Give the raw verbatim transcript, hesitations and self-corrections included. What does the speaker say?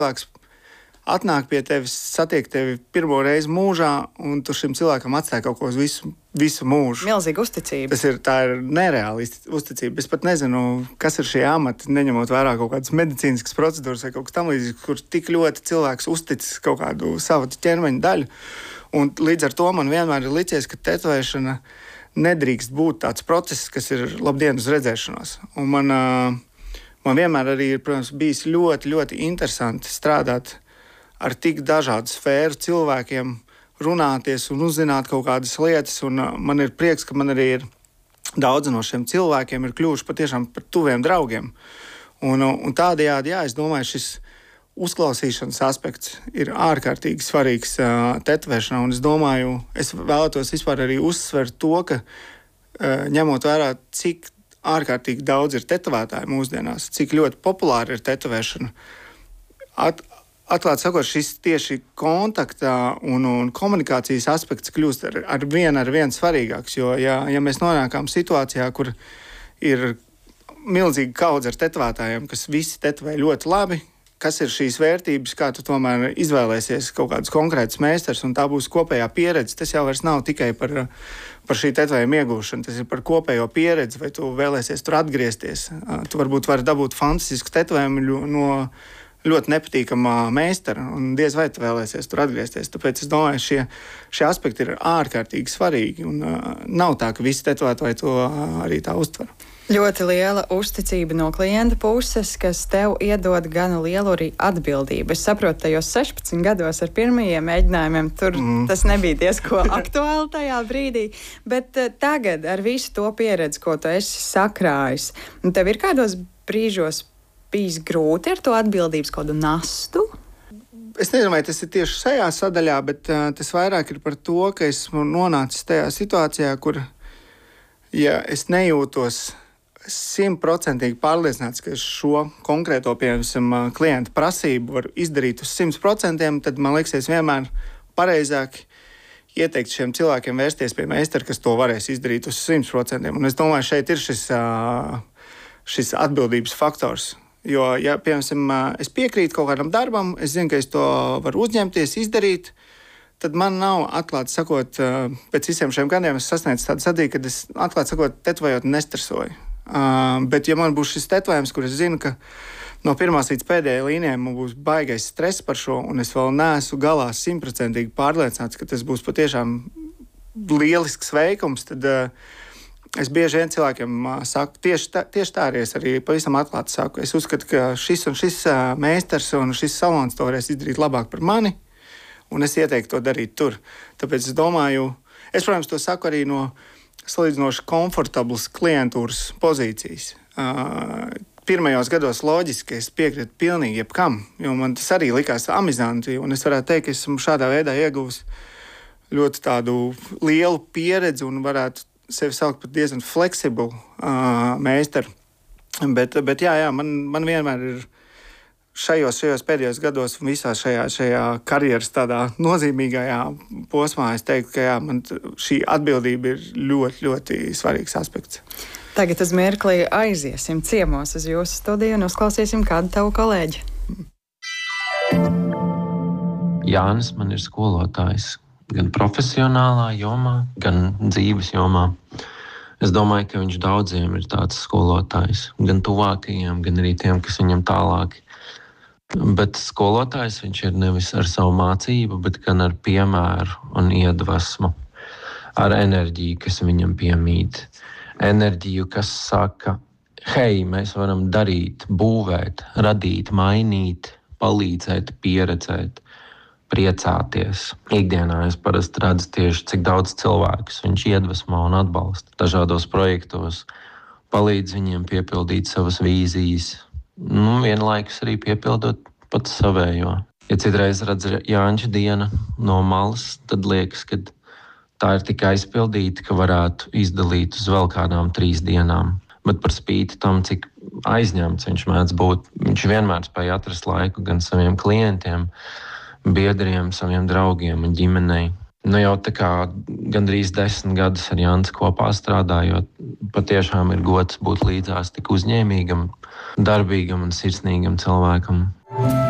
cilvēks atnāk pie tevis, satiek tevi pirmo reizi mūžā, un tu šim cilvēkam atstāji kaut ko uz visu, visu mūžu. Milzīga uzticība. Tas ir, tā ir nereāla uzticība. Es pat nezinu, kas ir šie amati, neņemot vērā kaut kādas medicīniskas procedūras vai kaut kas tam līdzīgs, kur tik ļoti cilvēks uztic kaut kādu savu ķermeņa daļu. Un līdz ar to man vienmēr ir licies, ka tetovēšana nedrīkst būt tāds process, kas ir labdien uz redzēšanos. Un man, man vienmēr arī ir, protams, bijis ļoti, ļoti interesanti strādāt ar tik dažādu sfēru cilvēkiem, runāties un uzzināt kaut kādas lietas. Un man ir prieks, ka man arī ir daudzi no šiem cilvēkiem ir kļuvuši patiešām par tuviem draugiem. Un, un tādējādi, jā, es domāju, šis uzklausīšanas aspekts ir ārkārtīgi svarīgs uh, tetovēšanā. Un es domāju, es vēlētos vispār arī uzsvert to, ka uh, ņemot vērā, cik ārkārtīgi daudz ir tetovētāji mūsdienās, cik ļoti populāra ir tetovēšana, at, Atklāt sakot, šis tieši kontaktā un, un komunikācijas aspekts kļūst ar, ar vien ar vien svarīgāks, jo ja, ja mēs nonākam situācijā, kur ir milzīga kaudze ar tetovētājiem, kas visi tetovē ļoti labi, kas ir šīs vērtības, kā tu tomēr izvēlēsies kaut kādus konkrētus meistars, un tā būs kopējā pieredze. Tas jau vairs nav tikai par, par šī tetovējuma iegūšanu, tas ir par kopējo pieredzi, vai tu vēlēsies tur atgriezties. Tu varbūt vari dabūt fantastisku tetovējumu no ļoti nepatīkamā meistara, un diez vai tu vēlēsies tur atgriezties. Tāpēc es domāju, šie, šie aspekti ir ārkārtīgi svarīgi, un uh, nav tā, ka visi tetovētāji to uh, arī tā uztver. Ļoti liela uzticība no klienta puses, kas tev iedod gan lielu arī atbildību. Es saprotu, tajos sešpadsmit gados ar pirmajiem mēģinājumiem tur mm. tas nebija diezko aktuāli tajā brīdī, bet uh, tagad ar visu to pieredzi, ko tu esi sakrājis, un tev ir kādos brīžos bijis grūti ar to atbildības kādu nastu? Es nezinu, vai tas ir tieši šajā sadaļā, bet uh, tas vairāk ir par to, ka esmu nonācis tajā situācijā, kur, ja es nejūtos simtprocentīgi pārliecināts, ka es šo konkrēto, piemēram, klienta prasību varu izdarīt uz simt procentiem, tad man liekas vienmēr pareizāk ieteikt šiem cilvēkiem vērsties pie meistara, kas to varēs izdarīt uz simt procentiem. Un es domāju, šeit ir šis, uh, šis atbildības faktors. Jo, ja, piemēram, es piekrītu kaut kādam darbam, es zinu, ka es to varu uzņemties, izdarīt, tad man nav, atklāti sakot, pēc visiem šiem gadiem es sasniedzu tādu sadīju, kad es, atklāti sakot, tetovējot nestresoju. Uh, bet, ja man būs šis tetovējums, kur es zinu, ka no pirmās līdz pēdējai līnijai man būs baigais stress par šo, un es vēl neesmu galā simtprocentīgi pārliecināts, ka tas būs patiešām lielisks veikums, tad uh, es bieži vien cilvēkiem saku, tieši tā, tieši tā arī es arī pavisam atklāti saku. Es uzskatu, ka šis un šis meistars un šis salons to varēs izdarīt labāk par mani, un es ieteiktu to darīt tur. Tāpēc es domāju, es, protams, to saku arī no salīdzinoši komfortablas klientūras pozīcijas. Uh, pirmajos gados loģiski es piekrītu pilnīgi jebkam, jo man tas arī likās amizanti, un es varētu teikt, ka esmu šādā veidā ieguvis ļoti tādu lielu pieredzi un varētu sevi saukt par diezgan fleksiblu uh, meistaru. Bet, bet jā, jā, man, man vienmēr ir šajos, šajos pēdējos gados un visā šajā, šajā karjeras tādā nozīmīgajā posmā es teiktu, ka jā, man šī atbildība ir ļoti, ļoti svarīgs aspekts. Tagad uz mirkli aiziesim ciemos uz jūsu studiju un uzklausīsim kādu tavu kolēģi. Jānis man ir skolotājs. Gan profesionālā jomā, gan dzīves jomā. Es domāju, ka viņš daudziem ir tāds skolotājs, gan tuvākajiem, gan arī tiem, kas viņam tālāki. Bet skolotājs viņš ir nevis ar savu mācību, bet gan ar piemēru un iedvesmu, ar enerģiju, kas viņam piemīt. Enerģiju, kas saka, hei, mēs varam darīt, būvēt, radīt, mainīt, palīdzēt, pieredzēt, priecāties. Ikdienā es parasti redzu tieši, cik daudz cilvēkus viņš iedvesmo un atbalsta dažādos projektos, palīdz viņiem piepildīt savas vīzijas, nu, vienlaikus arī piepildot pats savējo. Ja citreiz redz Jāņa diena no malas, tad liekas, ka tā ir tik aizpildīta, ka varētu izdalīt uz vēl kādām trīs dienām. Bet par spīti tam, cik aizņemts viņš mēdz būt, viņš vienmēr spēja atrast laiku gan saviem klientiem, biedriem, saviem draugiem un ģimenei. Nu jau tā kā gandrīz desmit gadus ar Jānis kopā strādājot, patiešām ir gods būt līdzās tik uzņēmīgam, darbīgam un sirsnīgam cilvēkam.